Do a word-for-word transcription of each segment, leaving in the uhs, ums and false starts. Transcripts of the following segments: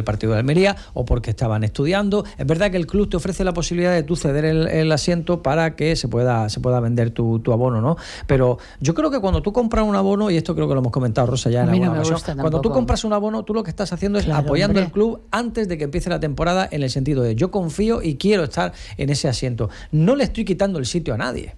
partido de Almería o porque estaban estudiando. Es verdad que el club te ofrece la posibilidad de tú ceder el, el asiento para que se pueda, se pueda vender tu, tu abono, ¿no? Pero yo creo que cuando tú compras un abono, y esto creo que lo hemos comentado Rosa ya en alguna no ocasión, cuando tú compras un abono, tú lo que estás haciendo es claro, apoyando hombre. el club antes de que empiece la temporada, en el sentido de yo confío y quiero estar en ese asiento. No le estoy quitando el sitio a nadie.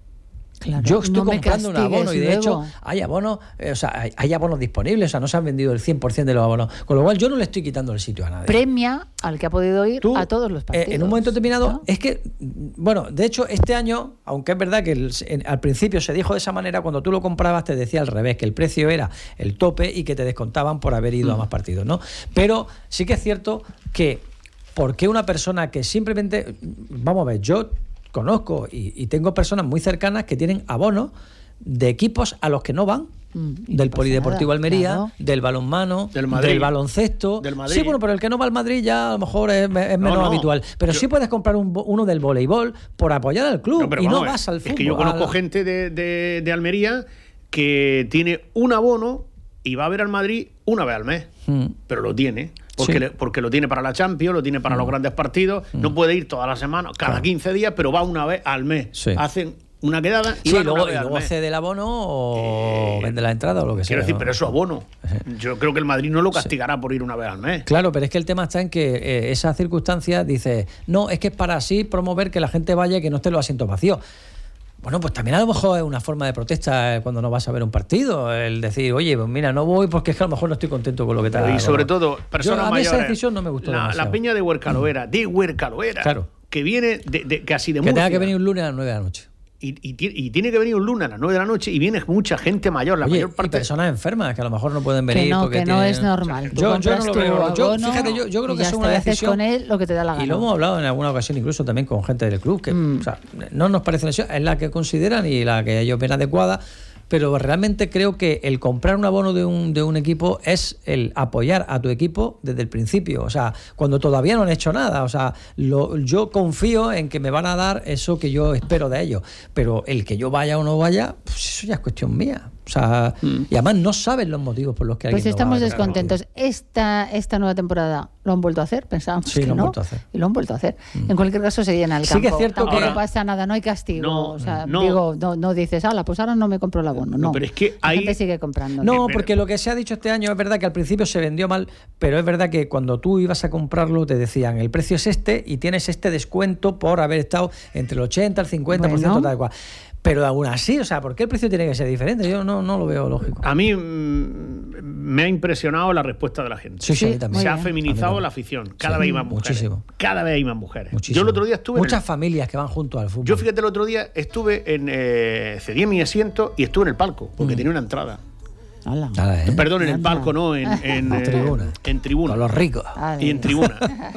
Claro, yo estoy no comprando un abono y de luego. hecho hay abonos, eh, o sea, hay, hay abonos disponibles, o sea, no se han vendido el cien por ciento de los abonos, con lo cual yo no le estoy quitando el sitio a nadie. Premia al que ha podido ir Tú, a todos los partidos. Eh, en un momento determinado, ¿no? es que, bueno, de hecho este año, aunque es verdad que el, en, al principio se dijo de esa manera, cuando tú lo comprabas te decía al revés, que el precio era el tope y que te descontaban por haber ido mm. a más partidos, ¿no? Pero sí que es cierto que, ¿por qué una persona que simplemente, vamos a ver, yo conozco y, y tengo personas muy cercanas que tienen abonos de equipos a los que no van, mm, del no Polideportivo nada, Almería, claro. del balonmano, del, Madrid, del baloncesto. Del Madrid. Sí, bueno, pero el que no va al Madrid ya a lo mejor es, es menos no, no. habitual. Pero yo, sí puedes comprar un, uno del voleibol por apoyar al club no, y no vas al fútbol. Es que yo conozco al... gente de, de, de Almería que tiene un abono y va a ver al Madrid una vez al mes, mm. pero lo tiene. Porque, sí. le, porque lo tiene para la Champions, lo tiene para mm. los grandes partidos, mm. no puede ir toda la semana, cada claro. quince días, pero va una vez al mes. Sí. Hacen una quedada y sí, van luego, una vez y luego al mes. cede el abono o eh, vende la entrada o lo que sea. Quiero decir, ¿no? pero eso abono. Yo creo que el Madrid no lo castigará sí. por ir una vez al mes. Claro, pero es que el tema está en que eh, esa circunstancia dice, no, es que es para así promover que la gente vaya y que no estén los asientos vacíos. Bueno, pues también a lo mejor es una forma de protesta cuando no vas a ver un partido, el decir, oye, pues mira, no voy porque es que a lo mejor no estoy contento con lo que te ha. Y sobre todo, personas Yo, a mí mayores. Esa decisión no me gustó la, la peña de Huercaloera, de Huercaloera, claro. que viene de, de casi de que Murcia. Que tenga que venir un lunes a las nueve de la noche. Y, y, y tiene que venir un lunes a las nueve de la noche y viene mucha gente mayor, la Oye, mayor parte. Y personas enfermas que a lo mejor no pueden venir. Que no, porque que no tienen... es normal. Yo, yo no lo veo. Yo, fíjate, yo, yo creo que es una decisión. Con él lo que te da la gana. Y lo hemos hablado en alguna ocasión, incluso también con gente del club, que mm. o sea, no nos parece una decisión, es la que consideran y la que ellos ven adecuada. Pero realmente creo que el comprar un abono de un, de un equipo es el apoyar a tu equipo desde el principio, o sea, cuando todavía no han hecho nada, o sea, lo, yo confío en que me van a dar eso que yo espero de ellos, pero el que yo vaya o no vaya, pues eso ya es cuestión mía. O sea, mm. y además no saben los motivos por los que alguien Pues estamos no va a descontentos. Esta, esta nueva temporada lo han vuelto a hacer, pensábamos sí, que lo han no, vuelto a hacer. y lo han vuelto a hacer. Mm. En cualquier caso se llena el sí campo. Que es cierto Tampoco que ahora, pasa nada, no hay castigo. No, o sea, no, digo, no, no dices, ala, pues ahora no me compro el abono. No, no pero es que la ahí... gente sigue comprando. No, porque lo que se ha dicho este año es verdad que al principio se vendió mal, pero es verdad que cuando tú ibas a comprarlo te decían, el precio es este y tienes este descuento por haber estado entre el ochenta, el cincuenta por ciento bueno. tal cual. Pero aún así, o sea, ¿por qué el precio tiene que ser diferente? Yo no, no lo veo lógico. A mí mmm, me ha impresionado la respuesta de la gente. Sí, sí, a mí también. Se ha feminizado la afición. Cada sí, vez hay más mujeres. Muchísimo. Cada vez hay más mujeres. Muchísimo. Yo el otro día estuve... Muchas el... familias que van junto al fútbol. Yo fíjate, el otro día estuve en... Eh, cedí mi asiento y estuve en el palco, porque mm. tenía una entrada. Ala. Ala, ¿eh? Perdón, en el palco, no, en, en, en tribuna. En tribuna. Con los ricos. Ala. Y en tribuna.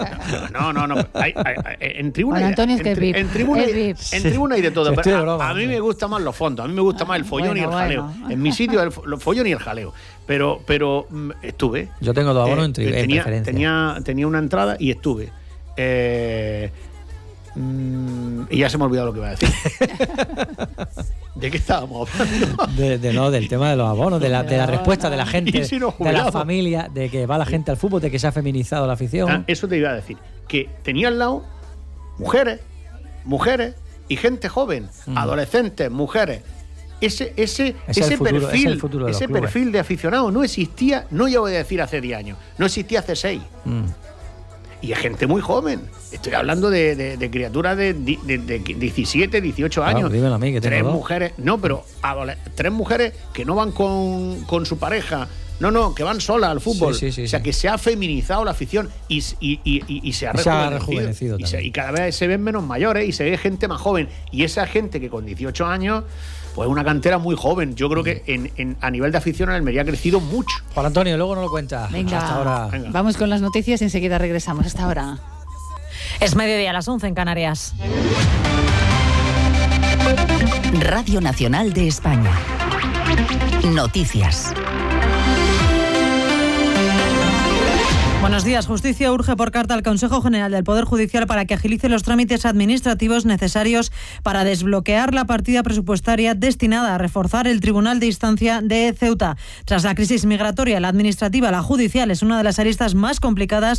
No, no, no. Hay, hay, hay, en tribuna. Juan Antonio, en, es que en, VIP. en tribuna, es VIP. En tribuna hay de todo. Sí, pero a, broma, a mí me gustan más los fondos. A mí me gusta más el follón bueno, y el jaleo. Bueno. En mi sitio, el, el follón y el jaleo. Pero, pero estuve. Yo tengo dos abonos eh, en tribuna. Tenía, tenía, tenía una entrada y estuve. Eh. Y ya se me ha olvidado lo que iba a decir. ¿De qué estábamos hablando? De, de no, del tema de los abonos, de la, de la respuesta de la gente, si no de la familia, de que va la gente al fútbol, de que se ha feminizado la afición. Ah, eso te iba a decir. Que tenía al lado mujeres, mujeres y gente joven, mm. adolescentes, mujeres. Ese, ese, es ese futuro, perfil, es de ese perfil de aficionado no existía, no ya voy a decir hace diez años, no existía hace seis. Mm. Y es gente muy joven. Estoy hablando de, de, de criaturas de, de, de diecisiete, dieciocho años. Claro, dímelo a mí, que tres tengo mujeres, dos. No, pero adole- tres mujeres que no van con, con su pareja. No, no, que van solas al fútbol. Sí, sí, sí, o sea, sí. que se ha feminizado la afición y, y, y, y, y se ha rejuvenecido. Se ha rejuvenecido y, se, y cada vez se ven menos mayores y se ve gente más joven. Y esa gente que con dieciocho años, pues una cantera muy joven. Yo creo que en, en, a nivel de afición en Almería ha crecido mucho. Juan Antonio, luego no lo cuentas. Venga, hasta ahora. Venga. Vamos con las noticias y enseguida regresamos. Hasta ahora. Es mediodía a las once en Canarias. Radio Nacional de España. Noticias. Buenos días. Justicia urge por carta al Consejo General del Poder Judicial para que agilice los trámites administrativos necesarios para desbloquear la partida presupuestaria destinada a reforzar el Tribunal de Instancia de Ceuta. Tras la crisis migratoria, la administrativa, la judicial es una de las aristas más complicadas